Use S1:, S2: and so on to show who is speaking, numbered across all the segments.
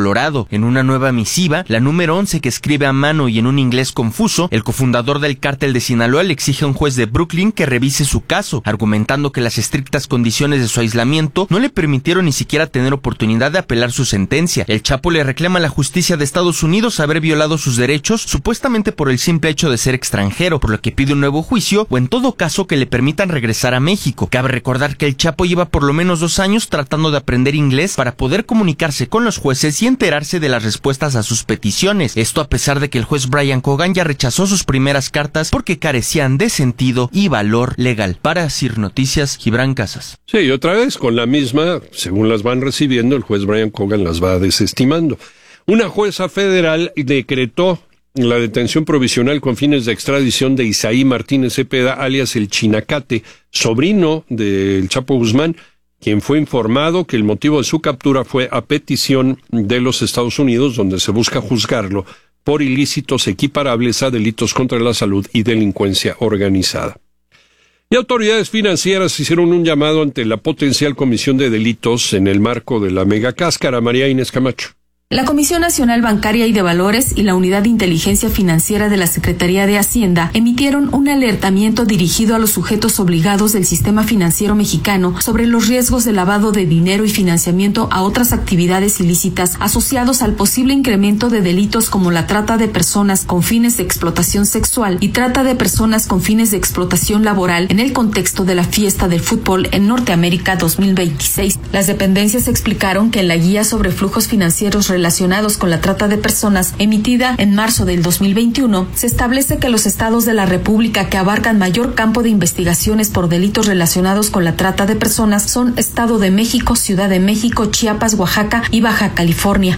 S1: Colorado. En una nueva misiva, la número 11, que escribe a mano y en un inglés confuso, el cofundador del cártel de Sinaloa le exige a un juez de Brooklyn que revise su caso, argumentando que las estrictas condiciones de su aislamiento no le permitieron ni siquiera tener oportunidad de apelar su sentencia. El Chapo le reclama a la justicia de Estados Unidos haber violado sus derechos, supuestamente por el simple hecho de ser extranjero, por lo que pide un nuevo juicio o en todo caso que le permitan regresar a México. Cabe recordar que el Chapo lleva por lo menos 2 años tratando de aprender inglés para poder comunicarse con los jueces y enterarse de las respuestas a sus peticiones. Esto a pesar de que el juez Brian Cogan ya rechazó sus primeras cartas porque carecían de sentido y valor legal. Para CIR Noticias, Gibran Casas.
S2: Sí, otra vez con la misma, según las van recibiendo, el juez Brian Cogan las va desestimando. Una jueza federal decretó la detención provisional con fines de extradición de Isaí Martínez Cepeda, alias el Chinacate, sobrino del Chapo Guzmán, quien fue informado que el motivo de su captura fue a petición de los Estados Unidos, donde se busca juzgarlo por ilícitos equiparables a delitos contra la salud y delincuencia organizada. Y autoridades financieras hicieron un llamado ante la potencial comisión de delitos en el marco de la megacáscara. María Inés Camacho.
S3: La Comisión Nacional Bancaria y de Valores y la Unidad de Inteligencia Financiera de la Secretaría de Hacienda emitieron un alertamiento dirigido a los sujetos obligados del sistema financiero mexicano sobre los riesgos de lavado de dinero y financiamiento a otras actividades ilícitas asociados al posible incremento de delitos como la trata de personas con fines de explotación sexual y trata de personas con fines de explotación laboral en el contexto de la fiesta del fútbol en Norteamérica 2026. Las dependencias explicaron que en la guía sobre flujos financieros relacionados con la trata de personas, emitida en marzo del 2021, se establece que los estados de la República que abarcan mayor campo de investigaciones por delitos relacionados con la trata de personas son Estado de México, Ciudad de México, Chiapas, Oaxaca y Baja California.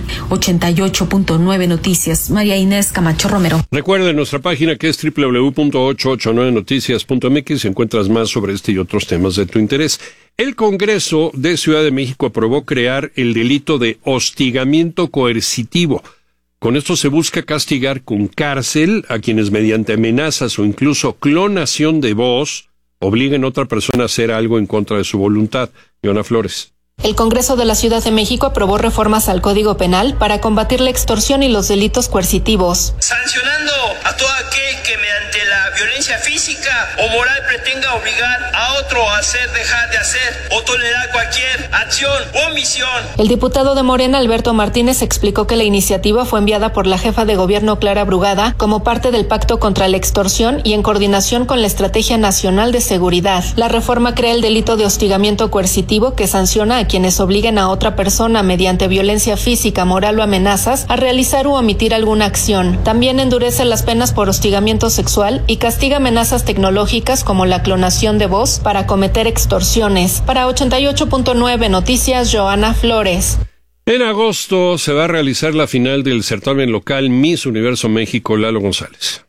S3: 88.9 Noticias. María Inés Camacho Romero.
S2: Recuerda nuestra página que es www.889noticias.mx y encuentras más sobre este y otros temas de tu interés. El Congreso de Ciudad de México aprobó crear el delito de hostigamiento coercitivo. Con esto se busca castigar con cárcel a quienes mediante amenazas o incluso clonación de voz obliguen a otra persona a hacer algo en contra de su voluntad. Yona Flores.
S4: El Congreso de la Ciudad de México aprobó reformas al Código Penal para combatir la extorsión y los delitos coercitivos.
S5: Sancionando a todo aquel que mediante la violencia física o moral pretenda obligar a otro a hacer, dejar de hacer o tolerar cualquier acción o omisión.
S4: El diputado de Morena, Alberto Martínez, explicó que la iniciativa fue enviada por la jefa de gobierno, Clara Brugada, como parte del Pacto contra la Extorsión y en coordinación con la Estrategia Nacional de Seguridad. La reforma crea el delito de hostigamiento coercitivo que sanciona a quienes obliguen a otra persona mediante violencia física, moral o amenazas a realizar u omitir alguna acción. También endurece las penas por hostigamiento sexual y castiga amenazas tecnológicas como la clonación de voz para cometer extorsiones. Para 88.9 Noticias, Joana Flores.
S2: En agosto se va a realizar la final del certamen local Miss Universo México. Lalo González.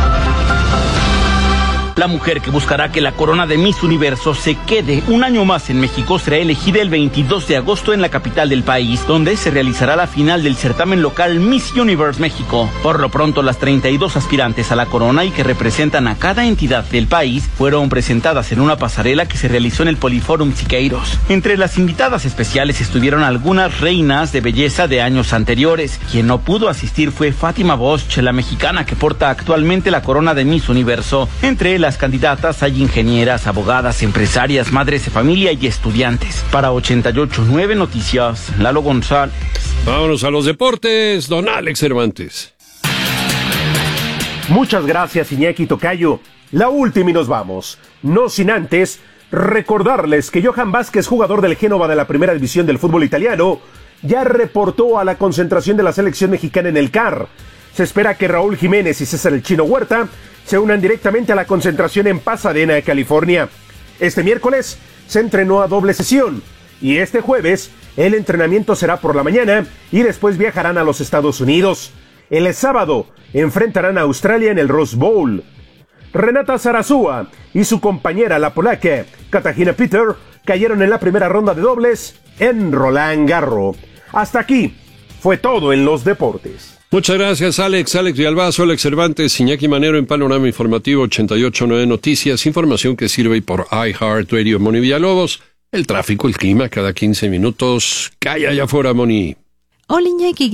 S6: La mujer que buscará que la corona de Miss Universo se quede un año más en México será elegida el 22 de agosto en la capital del país, donde se realizará la final del certamen local Miss Universe México. Por lo pronto, las 32 aspirantes a la corona y que representan a cada entidad del país fueron presentadas en una pasarela que se realizó en el Poliforum Siqueiros. Entre las invitadas especiales estuvieron algunas reinas de belleza de años anteriores. Quien no pudo asistir fue Fátima Bosch, la mexicana que porta actualmente la corona de Miss Universo. Entre las candidatas hay ingenieras, abogadas, empresarias, madres de familia y estudiantes. Para 88.9 Noticias, Lalo González.
S2: Vámonos a los deportes, don Alex Cervantes.
S7: Muchas gracias, Iñaki Tocayo. La última y nos vamos. No sin antes recordarles que Johan Vázquez, jugador del Génova de la primera división del fútbol italiano, ya reportó a la concentración de la selección mexicana en el CAR. Se espera que Raúl Jiménez y César El Chino Huerta se unan directamente a la concentración en Pasadena, California. Este miércoles se entrenó a doble sesión y este jueves el entrenamiento será por la mañana y después viajarán a los Estados Unidos. El sábado enfrentarán a Australia en el Rose Bowl. Renata Zarazúa y su compañera, la polaca Katarzyna Peter, cayeron en la primera ronda de dobles en Roland Garros. Hasta aquí fue todo en los deportes.
S2: Muchas gracias, Alex Villalbazo, Alex Cervantes, Iñaki Manero en Panorama Informativo 88.9 Noticias, información que sirve por iHeartRadio. Moni Villalobos, el tráfico, el clima, cada 15 minutos. Calla allá afuera, Moni.
S8: Hola, Iñaki.